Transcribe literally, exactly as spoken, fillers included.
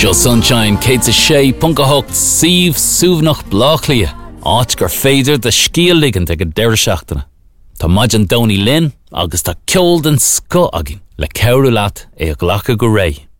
Seo Sunshine, Kate a sé, punca hocht, Siv, Súvnach, Blachlia. Áit gur féidir de scíal ligand ag a deir seachtainna. Tá maid an Donny Lynn, agus tá ceol den sco agin, le ceirú leat é a ghlacha go ré.